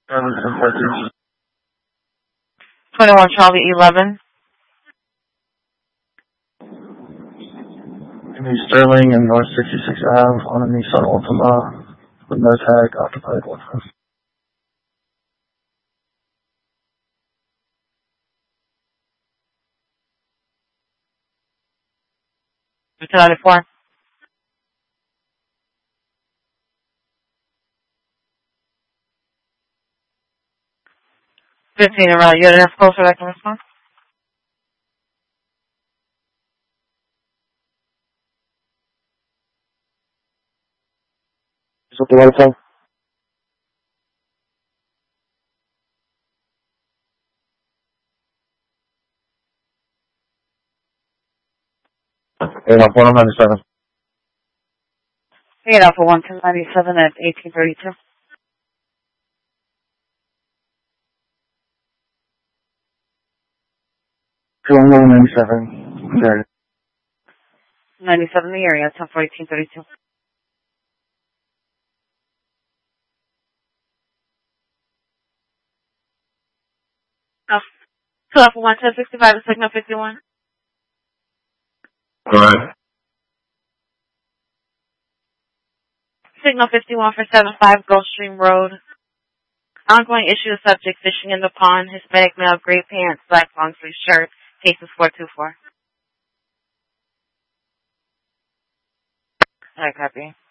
1014. 21 Charlie 11. Sterling and North 66 Ave on a Nissan Altima with no tag, occupied 1. Hotel 94. Fifteen around. You got enough close for that to respond? Is what the water time? And I'm 197. 8 Alpha 1 to 97 at 1832. 197. There. 97 in the area. 10 for 1832. Oh. 2 Alpha 1 1065 is signal 51. Alright. Signal 51 for 75 Gulfstream Road. Ongoing issue of subject fishing in the pond. Hispanic male, gray pants, black long sleeve shirt. Cases 424. Alright, copy.